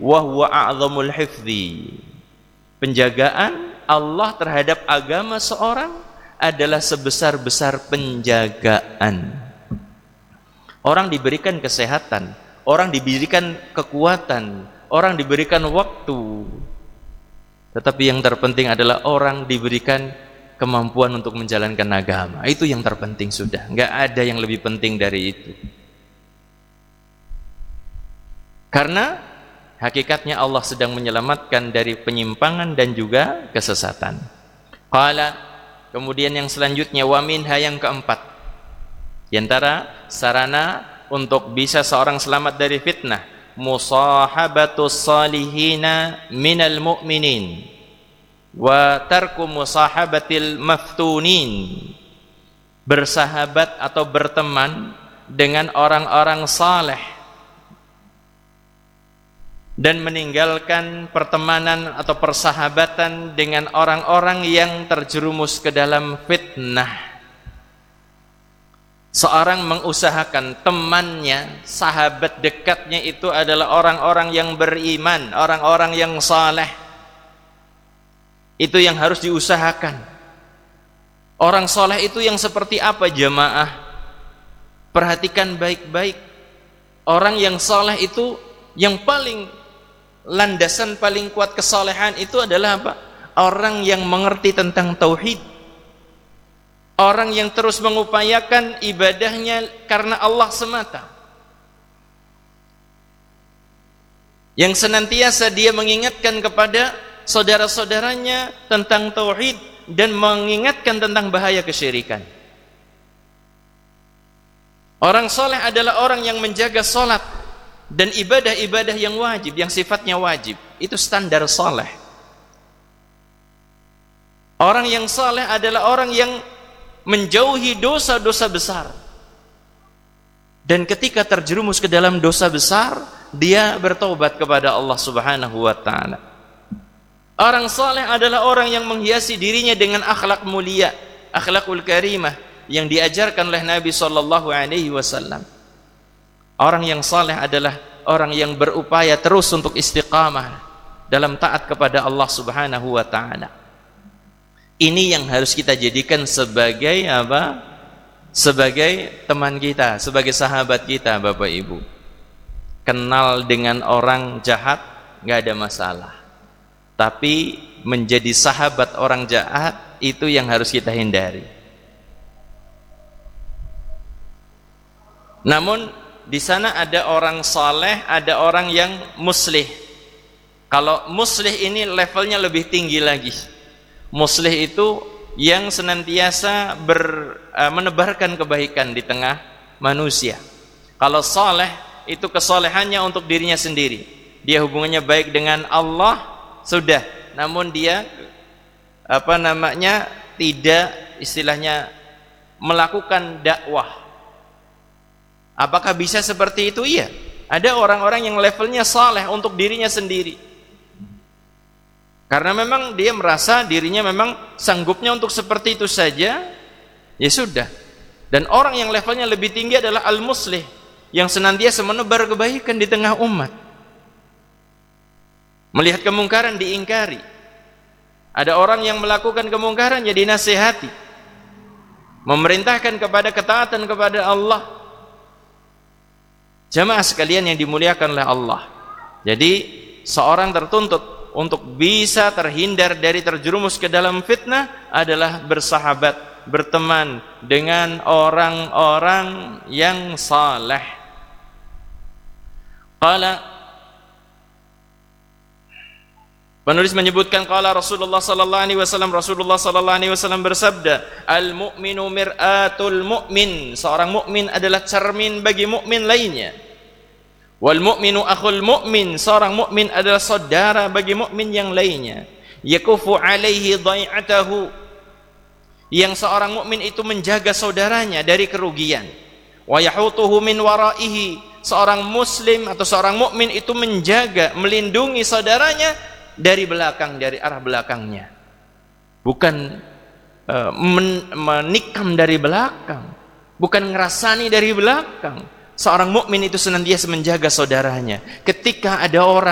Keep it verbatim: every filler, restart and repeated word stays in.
wa huwa a'zamul hifdzi. Penjagaan Allah terhadap agama seorang adalah sebesar-besar penjagaan. Orang diberikan kesehatan, orang diberikan kekuatan, orang diberikan waktu. Tetapi yang terpenting adalah orang diberikan kemampuan untuk menjalankan agama. Itu yang terpenting sudah. Enggak ada yang lebih penting dari itu. Karena hakikatnya Allah sedang menyelamatkan dari penyimpangan dan juga kesesatan. Qala, kemudian yang selanjutnya, wa minha, yang keempat, di antara sarana untuk bisa seorang selamat dari fitnah, musahabatus salihina minal mu'minin wa tarku musahabatil maftunin. Bersahabat atau berteman dengan orang-orang saleh dan meninggalkan pertemanan atau persahabatan dengan orang-orang yang terjerumus ke dalam fitnah. Seorang mengusahakan temannya, sahabat dekatnya itu adalah orang-orang yang beriman, orang-orang yang saleh. Itu yang harus diusahakan. Orang saleh itu yang seperti apa, jamaah? Perhatikan baik-baik. Orang yang saleh itu yang paling landasan paling kuat kesalehan itu adalah apa? Orang yang mengerti tentang tauhid. Orang yang terus mengupayakan ibadahnya karena Allah semata. Yang senantiasa dia mengingatkan kepada saudara-saudaranya tentang tauhid dan mengingatkan tentang bahaya kesyirikan. Orang soleh adalah orang yang menjaga salat dan ibadah-ibadah yang wajib, yang sifatnya wajib. Itu standar saleh. Orang yang saleh adalah orang yang menjauhi dosa-dosa besar. Dan ketika terjerumus ke dalam dosa besar, dia bertobat kepada Allah Subhanahu wa taala. Orang saleh adalah orang yang menghiasi dirinya dengan akhlak mulia, akhlakul karimah yang diajarkan oleh Nabi sallallahu alaihi wasallam. Orang yang saleh adalah orang yang berupaya terus untuk istiqamah dalam taat kepada Allah Subhanahu wa taala. Ini yang harus kita jadikan sebagai apa? Sebagai teman kita, sebagai sahabat kita, Bapak Ibu. Kenal dengan orang jahat enggak ada masalah. Tapi menjadi sahabat orang jahat itu yang harus kita hindari. Namun di sana ada orang saleh, ada orang yang muslih. Kalau muslih ini levelnya lebih tinggi lagi. Muslih itu yang senantiasa ber, uh, menebarkan kebaikan di tengah manusia. Kalau saleh itu kesolehannya untuk dirinya sendiri. Dia hubungannya baik dengan Allah, sudah. Namun dia apa namanya tidak istilahnya melakukan dakwah. Apakah bisa seperti itu? Iya. Ada orang-orang yang levelnya saleh untuk dirinya sendiri. Karena memang dia merasa dirinya memang sanggupnya untuk seperti itu saja, ya sudah. Dan orang yang levelnya lebih tinggi adalah al-muslih, yang senantiasa menebar kebaikan di tengah umat. Melihat kemungkaran diingkari. Ada orang yang melakukan kemungkaran ya dinasihati. Memerintahkan kepada ketaatan kepada Allah. Jamaah sekalian yang dimuliakan oleh Allah. Jadi seorang tertuntut untuk bisa terhindar dari terjerumus ke dalam fitnah adalah bersahabat, berteman dengan orang-orang yang saleh. Qala, penulis menyebutkan qala Rasulullah sallallahu alaihi wasallam, Rasulullah sallallahu alaihi wasallam bersabda, al-mu'minu mir'atul mu'min. Seorang mukmin adalah cermin bagi mukmin lainnya. Wal mu'minu akhul mu'min. Seorang mukmin adalah saudara bagi mukmin yang lainnya. Yakufu alaihi dhai'atahu. Yang seorang mukmin itu menjaga saudaranya dari kerugian. Wa yahutuhu min waraihi. Seorang muslim atau seorang mukmin itu menjaga, melindungi saudaranya dari belakang, dari arah belakangnya. Bukan uh, men menikam dari belakang, bukan ngerasani dari belakang. Seorang mukmin itu senantiasa menjaga saudaranya. Ketika ada orang